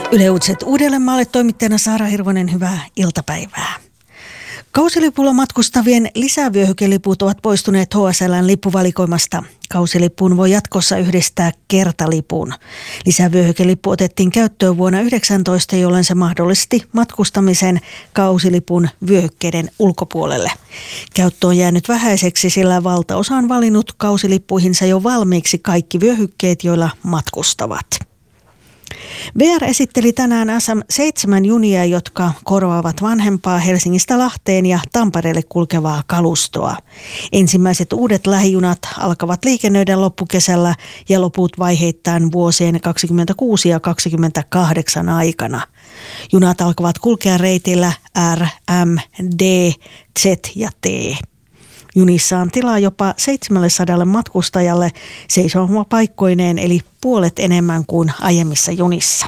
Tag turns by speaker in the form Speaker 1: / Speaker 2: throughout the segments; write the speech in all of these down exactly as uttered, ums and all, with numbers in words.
Speaker 1: Yle Uutiset Uudellemaalle, toimittajana Saara Hirvonen, hyvää iltapäivää. Kausilipulla matkustavien lisävyöhykeliput ovat poistuneet H S L:n lippuvalikoimasta. Kausilippuun voi jatkossa yhdistää kertalipun. Lisävyöhykelippu otettiin käyttöön vuonna yhdeksäntoista, jolloin se mahdollisti matkustamisen kausilipun vyöhykkeiden ulkopuolelle. Käyttö on jäänyt vähäiseksi, sillä valtaosa on valinnut kausilippuihinsa jo valmiiksi kaikki vyöhykkeet, joilla matkustavat. V R esitteli tänään S M seitsemän junia, jotka korvaavat vanhempaa Helsingistä Lahteen ja Tampereelle kulkevaa kalustoa. Ensimmäiset uudet lähijunat alkavat liikennöidä loppukesällä ja loput vaiheittain vuosien kaksikymmentäkuusi ja kaksikymmentäkahdeksan aikana. Junat alkavat kulkea reitillä R, M, D, Z ja T. Junissa on tilaa jopa seitsemänsataa matkustajalle seisomapaikkoineen, eli puolet enemmän kuin aiemmissa junissa.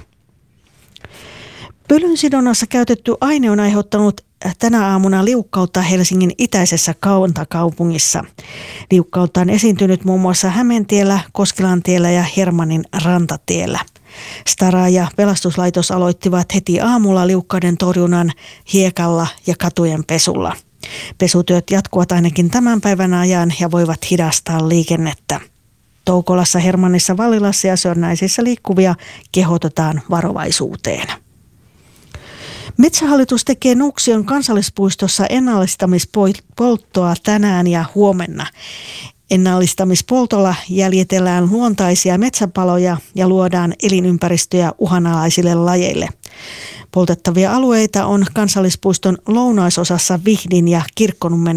Speaker 1: Pölyn sidonnassa käytetty aine on aiheuttanut tänä aamuna liukkautta Helsingin itäisessä kantakaupungissa. Liukkautta on esiintynyt muun muassa Hämeentiellä, Koskelantiellä ja Hermannin rantatiellä. Stara ja pelastuslaitos aloittivat heti aamulla liukkauden torjunnan hiekalla ja katujen pesulla. Pesutyöt jatkuvat ainakin tämän päivän ajan ja voivat hidastaa liikennettä. Toukolassa, Hermannissa, Vallilassa ja Sörnäisissä liikkuvia kehotetaan varovaisuuteen. Metsähallitus tekee Nuuksion kansallispuistossa ennallistamispolttoa tänään ja huomenna. Ennallistamispoltolla jäljitellään luontaisia metsäpaloja ja luodaan elinympäristöjä uhanalaisille lajeille. Poltettavia alueita on kansallispuiston lounaisosassa Vihdin ja Kirkkonummen